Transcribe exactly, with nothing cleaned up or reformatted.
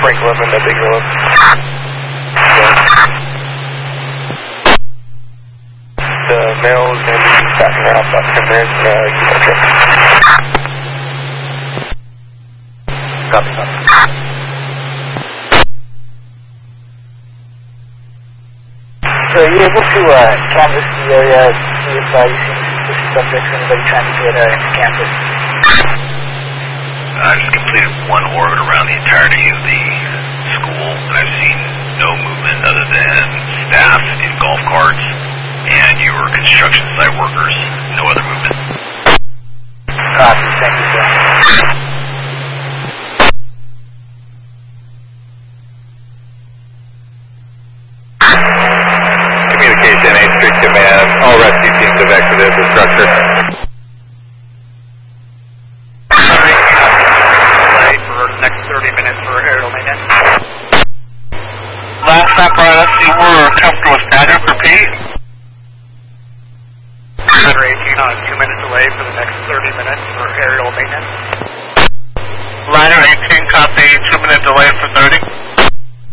Frank eleven, that big eleven. The mail is going to be back around about ten minutes. Uh, you can check. Copy, copy. So are you able to uh, canvass the area, see if uh, you see suspicious subjects, anybody trying to get uh, into campus? I just completed one orbit around the entirety of the school, and I've seen no movement other than staff in golf carts and your construction site workers. No other movement. Copy, thank you, sir. Communication, eighth Street Command. All rescue teams have exited the structure. Delay for the next thirty minutes for aerial maintenance. Last apparatus, you were comfortable with standard for P? Center eighteen on a two minute delay for the next thirty minutes for aerial maintenance. Liner eighteen, copy, two minute delay for thirty.